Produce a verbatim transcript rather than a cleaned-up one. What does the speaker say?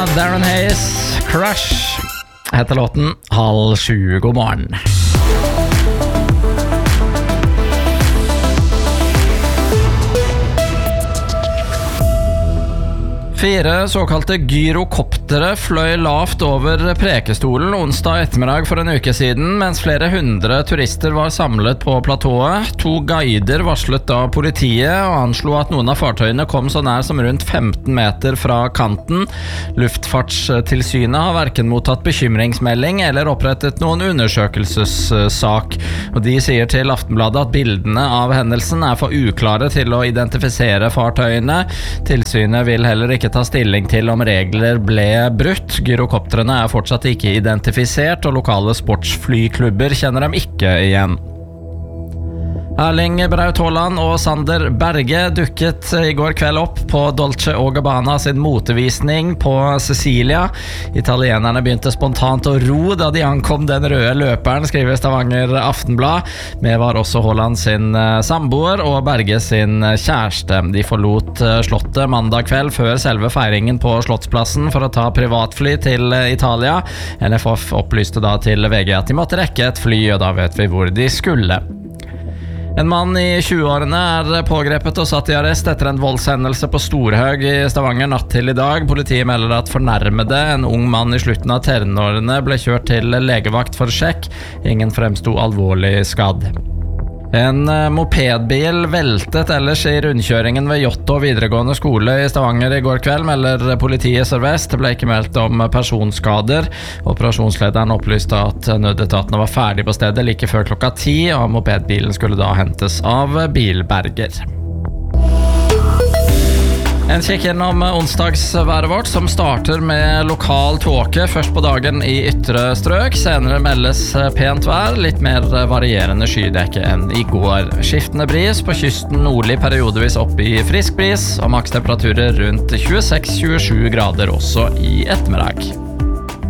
Darren Hayes, Crush heter låten. Halv sju, god morgen. Fire såkalte gyrokoptere fløy lavt over Prekestolen onsdag ettermiddag for en uke siden, mens flere hundre turister var samlet på platået. To guider varslet da politiet og anslo at noen av fartøyene kom så nær som rundt femten meter fra kanten. Luftfartstilsynet har hverken mottatt bekymringsmelding eller opprettet noen undersøkelsessak. Og de sier til Aftenbladet at bildene av hendelsen er for uklare til å identifisere fartøyene. Tilsynet vil heller ikke ta stilling til om regler ble brutt. Gyrokoptrene er fortsatt ikke identifisert, og lokale sportsflyklubber kjenner dem ikke igjen. Erling Braut Haaland og Sander Berge dukket i går kveld opp på Dolce og Gabbana sin motevisning på Sicilia. Italienerne begynte spontant å ro da de ankom den røde løperen, skriver Stavanger Aftenblad. Med var også Haaland sin samboer og Berge sin kjæreste. De forlot slottet mandag kveld før selve feiringen på Slottsplassen for å ta privatfly til Italia. N F F opplyste da til V G at de måtte rekke et fly, og da vet vi hvor de skulle. En mann i tjueårene er pågrepet og satt i arrest etter en voldshendelse på Storhaug i Stavanger natt til i dag. Politiet melder at fornærmede, en ung mann i slutten av tenårene, ble kjørt til legevakt for sjekk. Ingen fremsto alvorlig skadd. En mopedbil veltet ellers i rundkjøringen ved Jåttå videregående skole i Stavanger i går kveld, melder politiet Sør-Vest. Det ble ikke meldt om personskader. Operasjonslederen opplyste at nødetatene var ferdig på stedet like før klokka ti, og mopedbilen skulle da hentes av bilberger. En kikk gjennom onsdagsværet vårt, som starter med lokal tåke først på dagen i ytre strøk. Senere meldes pent vær, litt mer varierende skydekke enn i går. Skiftende bris på kysten, nordlig periodevis opp i frisk bris, og makstemperaturer rundt tjueseks til tjuesju grader også i ettermiddag.